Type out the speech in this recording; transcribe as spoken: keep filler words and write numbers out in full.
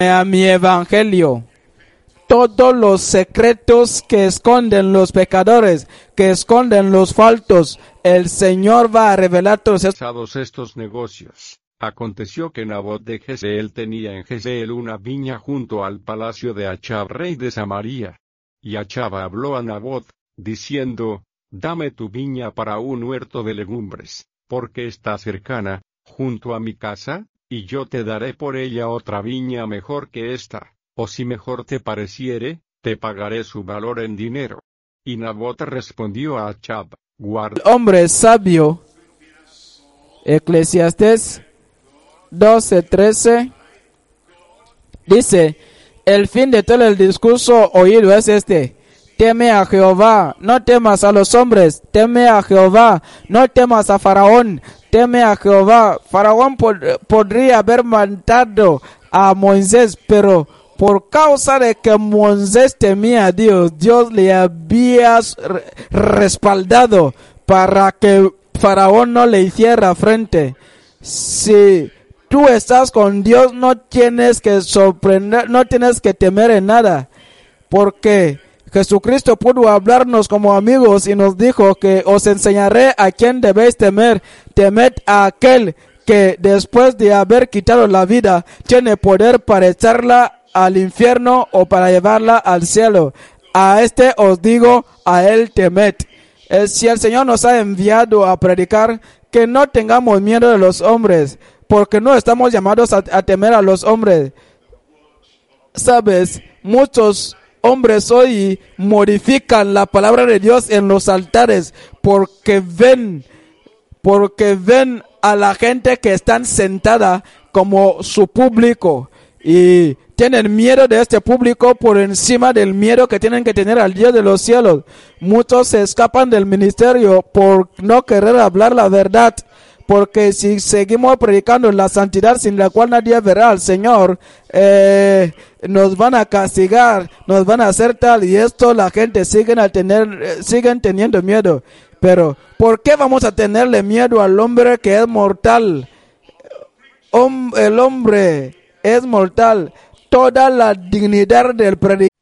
a mi evangelio. Todos los secretos que esconden los pecadores, que esconden los faltos, el Señor va a revelar todos estos, estos negocios. Aconteció que Nabot de Jezreel tenía en Jezreel una viña junto al palacio de Achab, rey de Samaria. Y Achab habló a Nabot, diciendo, dame tu viña para un huerto de legumbres, porque está cercana, junto a mi casa, y yo te daré por ella otra viña mejor que esta, o si mejor te pareciere, te pagaré su valor en dinero. Y Nabot respondió a Achab, guarda. Hombre sabio, Eclesiastés doce trece, dice, el fin de todo el discurso oído es este: teme a Jehová, no temas a los hombres, teme a Jehová, no temas a Faraón, teme a Jehová. Faraón pod- podría haber mandado a Moisés, pero por causa de que Moisés temía a Dios, Dios le había re- respaldado para que Faraón no le hiciera frente. Si tú estás con Dios, no tienes que sorprender, no tienes que temer en nada, porque Jesucristo pudo hablarnos como amigos y nos dijo que os enseñaré a quién debéis temer. Temed a aquel que después de haber quitado la vida tiene poder para echarla al infierno o para llevarla al cielo. A este os digo, a él temed. Eh, si el Señor nos ha enviado a predicar, que no tengamos miedo de los hombres, porque no estamos llamados a, a temer a los hombres. Sabes, muchos hombres hoy modifican la palabra de Dios en los altares porque ven, porque ven a la gente que están sentada como su público y tienen miedo de este público por encima del miedo que tienen que tener al Dios de los cielos. Muchos se escapan del ministerio por no querer hablar la verdad, porque si seguimos predicando la santidad sin la cual nadie verá al Señor, eh, nos van a castigar, nos van a hacer tal, y esto la gente siguen a tener, eh, siguen teniendo miedo. Pero ¿por qué vamos a tenerle miedo al hombre que es mortal? Hom- el hombre es mortal. Toda la dignidad del predicador